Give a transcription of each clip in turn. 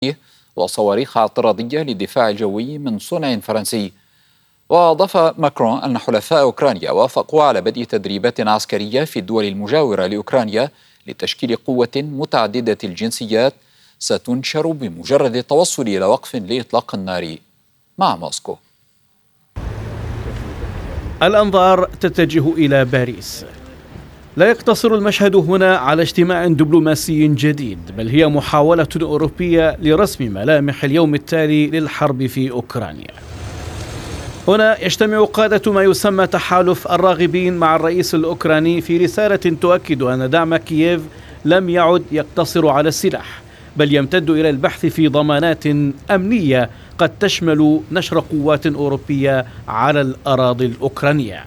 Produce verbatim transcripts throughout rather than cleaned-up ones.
وصواريخ اعتراضية للدفاع الجوي من صنع فرنسي. وأضاف ماكرون أن حلفاء أوكرانيا وافقوا على بدء تدريبات عسكرية في الدول المجاورة لأوكرانيا لتشكيل قوة متعددة الجنسيات ستنشر بمجرد التوصل إلى وقف لإطلاق النار مع موسكو. الأنظار تتجه إلى باريس. لا يقتصر المشهد هنا على اجتماع دبلوماسي جديد، بل هي محاولة أوروبية لرسم ملامح اليوم التالي للحرب في أوكرانيا. هنا يجتمع قادة ما يسمى تحالف الراغبين مع الرئيس الأوكراني في رسالة تؤكد أن دعم كييف لم يعد يقتصر على السلاح، بل يمتد إلى البحث في ضمانات أمنية قد تشمل نشر قوات أوروبية على الأراضي الأوكرانية.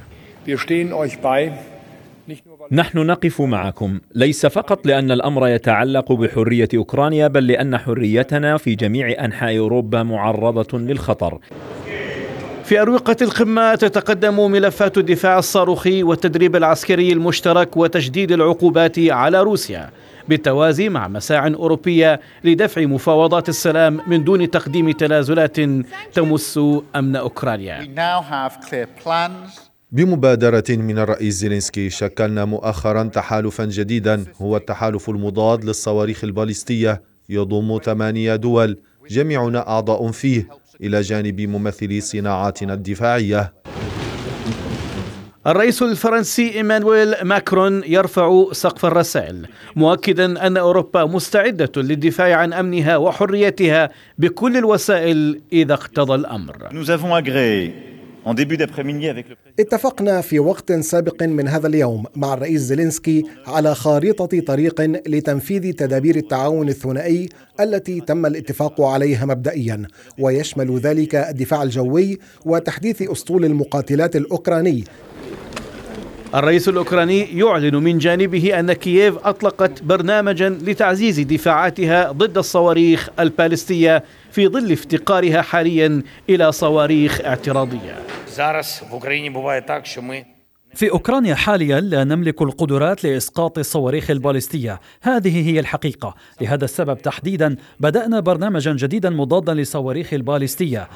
نحن نقف معكم ليس فقط لأن الأمر يتعلق بحرية أوكرانيا، بل لأن حريتنا في جميع أنحاء أوروبا معرضة للخطر. في أروقة القمة تتقدم ملفات الدفاع الصاروخي والتدريب العسكري المشترك وتجديد العقوبات على روسيا، بالتوازي مع مساع أوروبية لدفع مفاوضات السلام من دون تقديم تنازلات تمس أمن أوكرانيا. بمبادرة من الرئيس زيلينسكي شكلنا مؤخرا تحالفا جديدا، هو التحالف المضاد للصواريخ الباليستية، يضم ثمانية دول جميعنا أعضاء فيه إلى جانب ممثلي صناعاتنا الدفاعية. الرئيس الفرنسي إيمانويل ماكرون يرفع سقف الرسائل، مؤكدا أن أوروبا مستعدة للدفاع عن أمنها وحريتها بكل الوسائل إذا اقتضى الأمر. اتفقنا في وقت سابق من هذا اليوم مع الرئيس زيلينسكي على خارطة طريق لتنفيذ تدابير التعاون الثنائي التي تم الاتفاق عليها مبدئيا، ويشمل ذلك الدفاع الجوي وتحديث أسطول المقاتلات الأوكراني. الرئيس الأوكراني يعلن من جانبه أن كييف أطلقت برنامجا لتعزيز دفاعاتها ضد الصواريخ البالستية في ظل افتقارها حاليا إلى صواريخ اعتراضية. في أوكرانيا حاليا لا نملك القدرات لإسقاط الصواريخ البالستية، هذه هي الحقيقة. لهذا السبب تحديدا بدأنا برنامجا جديدا مضادا للصواريخ البالستية.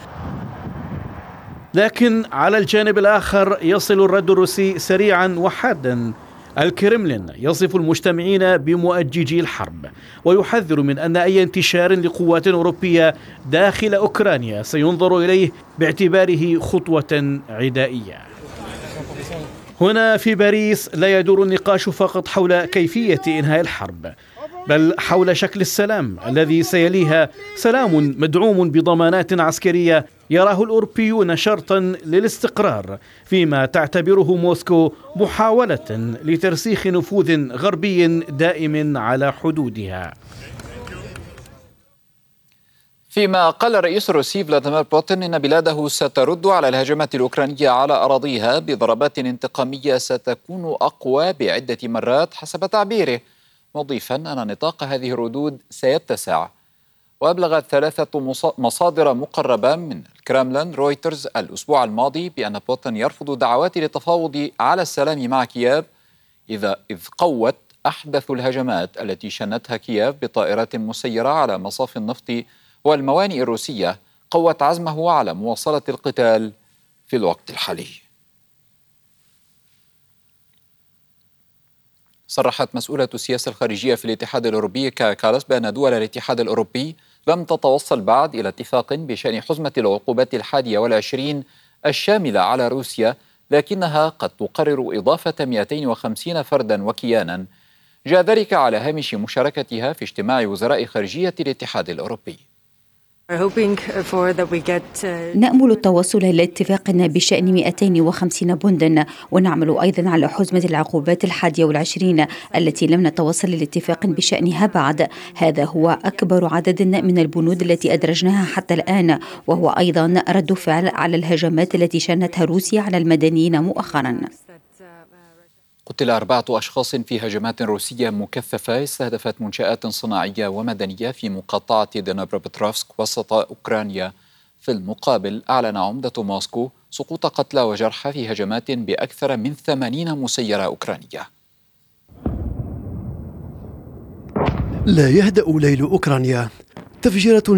لكن على الجانب الآخر يصل الرد الروسي سريعا وحادا. الكرملين يصف المجتمعين بمؤججي الحرب، ويحذر من أن أي انتشار لقوات أوروبية داخل أوكرانيا سينظر إليه باعتباره خطوة عدائية. هنا في باريس لا يدور النقاش فقط حول كيفية إنهاء الحرب، بل حول شكل السلام الذي سيليها، سلام مدعوم بضمانات عسكرية يراه الأوروبيون شرطا للاستقرار، فيما تعتبره موسكو محاولة لترسيخ نفوذ غربي دائم على حدودها. فيما قال الرئيس الروسي فلاديمير بوتين إن بلاده سترد على الهجمات الأوكرانية على أراضيها بضربات انتقامية ستكون أقوى بعدة مرات حسب تعبيره، مضيفا أن نطاق هذه الردود سيتسع. وأبلغت ثلاثة مصادر مقربة من الكرملين رويترز الأسبوع الماضي بأن بوتين يرفض دعوات للتفاوض على السلام مع كييف إذا إذ قوت أحدث الهجمات التي شنتها كييف بطائرات مسيرة على مصاف النفط والموانئ الروسية قوت عزمه على مواصلة القتال في الوقت الحالي. صرحت مسؤولة السياسة الخارجية في الاتحاد الأوروبي كايا كالاس بأن دول الاتحاد الأوروبي لم تتوصل بعد إلى اتفاق بشأن حزمة العقوبات الحادية والعشرين الشاملة على روسيا، لكنها قد تقرر إضافة مئتين وخمسين فردا وكيانا. جاء ذلك على هامش مشاركتها في اجتماع وزراء خارجية الاتحاد الأوروبي. نأمل التوصل إلى اتفاق بشأن مئتين وخمسين بندا، ونعمل أيضا على حزمة العقوبات الحادية والعشرين التي لم نتوصل لاتفاق بشأنها بعد. هذا هو أكبر عدد من البنود التي أدرجناها حتى الآن، وهو أيضا رد فعل على الهجمات التي شنتها روسيا على المدنيين مؤخرا. قتل أربعة أشخاص في هجمات روسية مكثفة استهدفت منشآت صناعية ومدنية في مقاطعة دنيبروبتروفسك وسط أوكرانيا. في المقابل أعلن عمدة موسكو سقوط قتلى وجرحى في هجمات بأكثر من ثمانين مسيرة أوكرانية. لا يهدأ ليل أوكرانيا. تفجيرات